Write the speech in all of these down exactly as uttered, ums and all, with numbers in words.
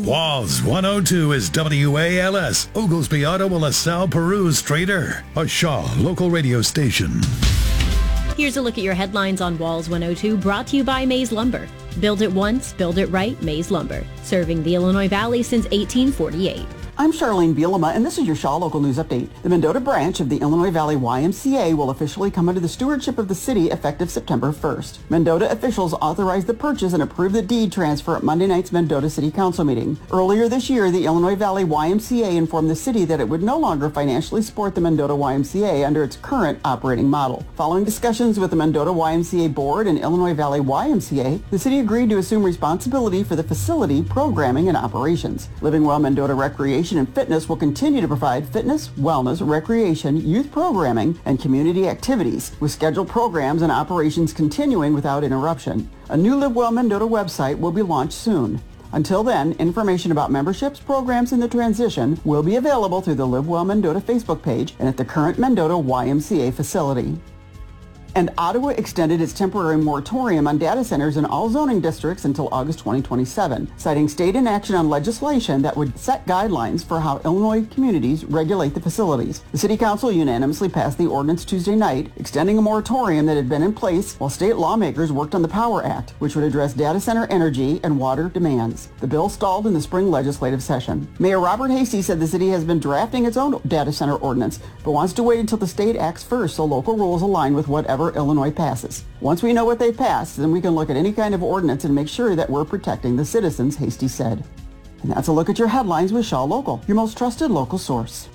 Walls one oh two is W A L S, Oglesby, Ottawa, LaSalle, Peru, Streator, a Shaw local radio station. Here's a look at your headlines on Walls one oh two, brought to you by Mays Lumber. Build it once, build it right, Mays Lumber. Serving the Illinois Valley since eighteen forty-eight. I'm Charlene Bielema, and this is your Shaw Local News Update. The Mendota branch of the Illinois Valley Y M C A will officially come under the stewardship of the city effective September first. Mendota officials authorized the purchase and approved the deed transfer at Monday night's Mendota City Council meeting. Earlier this year, the Illinois Valley Y M C A informed the city that it would no longer financially support the Mendota Y M C A under its current operating model. Following discussions with the Mendota Y M C A board and Illinois Valley Y M C A, the city agreed to assume responsibility for the facility, programming, and operations. Living Well Mendota Recreation and Fitness will continue to provide fitness, wellness, recreation, youth programming, and community activities, with scheduled programs and operations continuing without interruption. A new Live Well Mendota website will be launched soon. Until then, information about memberships, programs, and the transition will be available through the Live Well Mendota Facebook page and at the current Mendota Y M C A facility. And Ottawa extended its temporary moratorium on data centers in all zoning districts until August twenty twenty-seven, citing state inaction on legislation that would set guidelines for how Illinois communities regulate the facilities. The City Council unanimously passed the ordinance Tuesday night, extending a moratorium that had been in place while state lawmakers worked on the Power Act, which would address data center energy and water demands. The bill stalled in the spring legislative session. Mayor Robert Hasty said the city has been drafting its own data center ordinance, but wants to wait until the state acts first so local rules align with whatever Illinois passes. Once we know what they passed, then we can look at any kind of ordinance and make sure that we're protecting the citizens, Hasty said. And that's a look at your headlines with Shaw Local, your most trusted local source.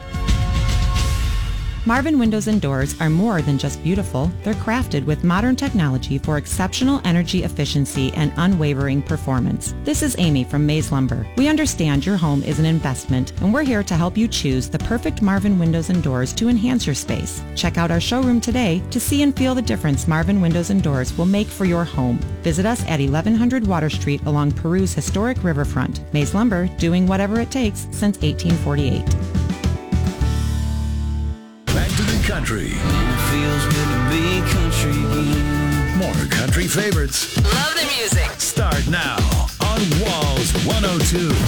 Marvin Windows and Doors are more than just beautiful. They're crafted with modern technology for exceptional energy efficiency and unwavering performance. This is Amy from Mays Lumber. We understand your home is an investment, and we're here to help you choose the perfect Marvin Windows and Doors to enhance your space. Check out our showroom today to see and feel the difference Marvin Windows and Doors will make for your home. Visit us at eleven hundred Water Street along Peru's historic riverfront. Mays Lumber, doing whatever it takes since eighteen forty-eight. Country. Feels good to be country again. More country favorites. Love the music. Start now on Walls one oh two.